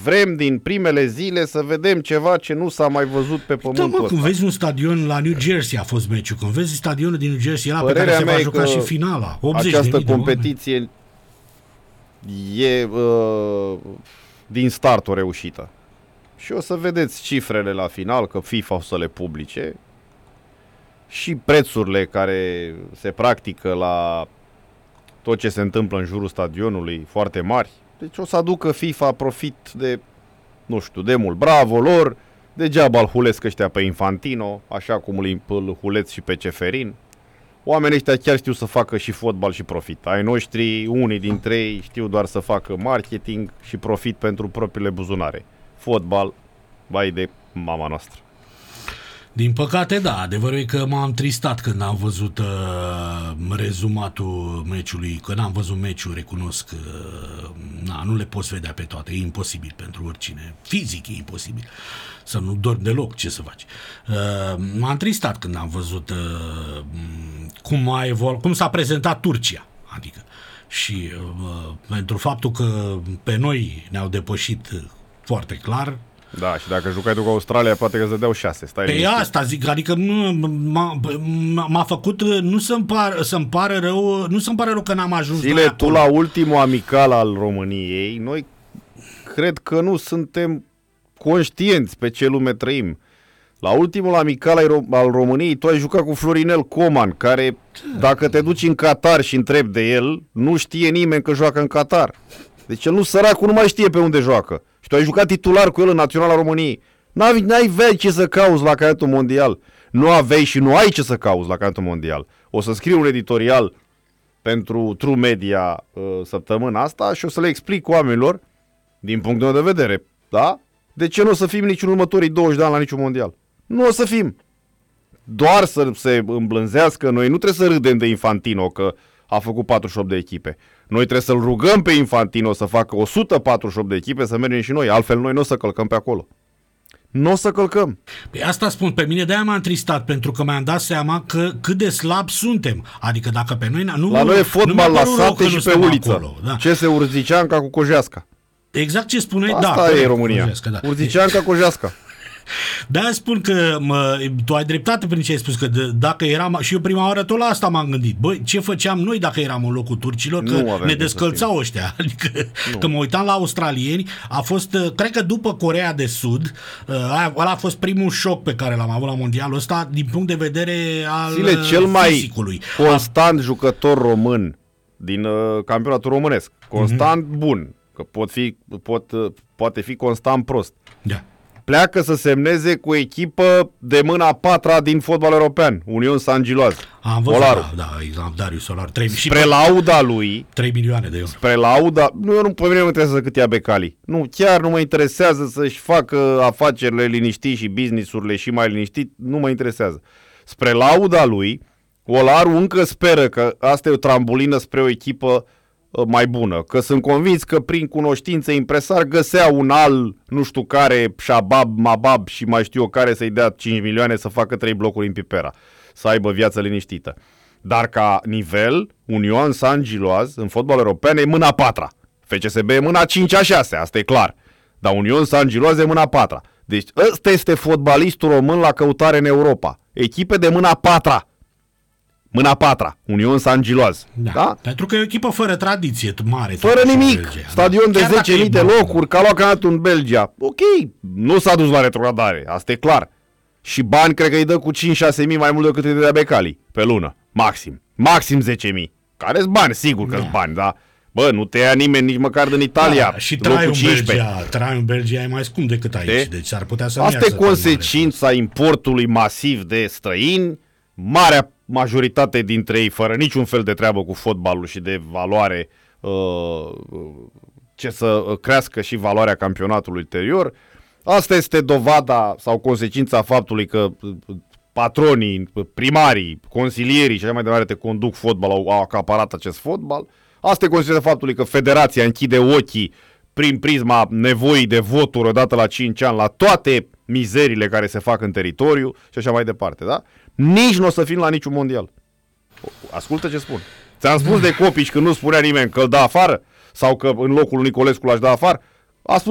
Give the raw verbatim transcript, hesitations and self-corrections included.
Vrem din primele zile să vedem ceva ce nu s-a mai văzut pe pământul Da, mă, când ăsta. vezi un stadion la New Jersey a fost meciul, când vezi stadionul din New Jersey ăla pe Părerea care se mea va e juca că și finala. optzeci această de mii de competiție e uh, din start o reușită. Și o să vedeți cifrele la final, că FIFA o să le publice, și prețurile care se practică la tot ce se întâmplă în jurul stadionului, foarte mari. Deci o să aducă FIFA profit de, nu știu, de mult. Bravo lor, degeaba îl hulesc ăștia pe Infantino, așa cum îl huleț și pe Ceferin. Oamenii ăștia chiar știu să facă și fotbal și profit. Ai noștri, unii dintre ei știu doar să facă marketing și profit pentru propriile buzunare. Fotbal, vai de mama noastră. Din păcate, da, adevărul e că m-am tristat când am văzut uh, rezumatul meciului, că n-am văzut meciul, recunosc că uh, na, nu le poți vedea pe toate, e imposibil pentru oricine, fizic e imposibil să nu dormi deloc, ce să faci. Uh, m-am tristat când am văzut uh, cum, a evolu- cum s-a prezentat Turcia, adică, și uh, pentru faptul că pe noi ne-au depășit foarte clar. Da, și dacă jucai tu cu Australia, poate că îți dădeau șase. Stai Pe liniștit. asta zic, adică nu, m-a, m-a făcut, nu să-mi, par, să-mi pare rău, nu să-mi pare rău că n-am ajuns. Zile, tu la ultimul amical al României, noi cred că nu suntem conștienți pe ce lume trăim. La ultimul amical al României, tu ai jucat cu Florinel Coman, care, dacă te duci în Qatar și întrebi de el, nu știe nimeni că joacă în Qatar. Deci el nu, săracul, nu mai știe pe unde joacă. Și tu ai jucat titular cu el în Naționala României. N-ai, n-ai ce să cauți la campionatul mondial. Nu aveai și nu ai ce să cauți la campionatul mondial. O să scriu un editorial pentru True Media uh, săptămâna asta și o să le explic oamenilor, din punctul meu de vedere, da? De ce nu o să fim nici în următorii douăzeci de ani la niciun mondial? Nu o să fim. Doar să se îmblânzească. Noi nu trebuie să râdem de Infantino că a făcut patruzeci și opt de echipe. Noi trebuie să-l rugăm pe Infantino să facă o sută patruzeci și opt de echipe, să mergem și noi. Altfel noi nu o să călcăm pe acolo. Nu o să călcăm. Păi asta spun, pe mine de-aia m-am tristat, pentru că mi-am dat seama că cât de slab suntem. Adică dacă pe noi... Nu, la noi e fotbal la sate și pe uliță. Acolo, da. Ce se Urziceanca cu Cojeasca. Exact ce spuneai, asta da. Asta e corect, România. Cojeasca, da. Urziceanca, Cojeasca. Da, spun că mă, tu ai dreptate prin ce ai spus, că de, dacă eram, și eu prima oară tot la asta m-am gândit, băi, ce făceam noi dacă eram în locul turcilor, că ne descălțau ăștia, adică nu. Că mă uitam la australieni, a fost, cred că după Coreea de Sud, ăla a fost primul șoc pe care l-am avut la mondialul ăsta, din punct de vedere al Zile, cel mai fizicului. constant a... jucător român din uh, campionatul românesc, constant mm-hmm. bun, că pot fi, pot, poate fi constant prost. Da. Pleacă să semneze cu echipă de mâna a patra din fotbal european, Union Saint-Gilloise. Am văzut, da, da, Darius Solar. trei, spre lauda lui, trei milioane de euro. Spre lauda, nu, eu nu, pe mine nu mă interesează cât ia Becali. Nu, chiar nu mă interesează să-și facă afacerile liniștit și business-urile și mai liniștit, nu mă interesează. Spre lauda lui, Olaru încă speră că asta e o trambulină spre o echipă mai bună, că sunt convins că prin cunoștință impresar găsea un al, nu știu care, Shabab, Mabab și mai știu eu care să-i dea cinci milioane să facă trei blocuri în Pipera, să aibă viață liniștită. Dar ca nivel, Union Saint-Gilloise în fotbal european e mâna patra. F C S B e mâna cinci a șase, asta e clar. Dar Union Saint-Gilloise e mâna patra. Deci ăsta este fotbalistul român la căutare în Europa. Echipe de mâna patra. Mâna patra, Union Saint-Gilloise. Da. Da? Pentru că e o echipă fără tradiție mare. Fără nimic. Belgia, stadion da? de zece mii de locuri, ca luat campionatul în Belgia. Ok, nu s-a dus la retrogradare, asta e clar. Și bani cred că îi dă cu cinci șase mii mai mult decât îi dădea Becali pe lună. Maxim. Maxim zece mii. Care-s bani, sigur că-s da. bani, da? Bă, nu te ia nimeni nici măcar din Italia. Da, și traiul în Belgia, traiul în Belgia e mai scump decât aici. De? Deci ar putea să asta e consecința importului masiv de străini. Marea majoritate dintre ei fără niciun fel de treabă cu fotbalul și de valoare, uh, ce să crească și valoarea campionatului ulterior. Asta este dovada sau consecința faptului că patronii, primarii, consilierii și așa mai departe conduc fotbal, au, au acaparat acest fotbal. Asta e consecința faptului că federația închide ochii prin prisma nevoii de voturi odată la cinci ani la toate mizerile care se fac în teritoriu și așa mai departe, da? Nici nu o să fim la niciun mondial. Ascultă ce spun. Ți-am spus de Copici când nu spunea nimeni că îl dă afară sau că în locul lui Nicolescu l-aș da afară. A spus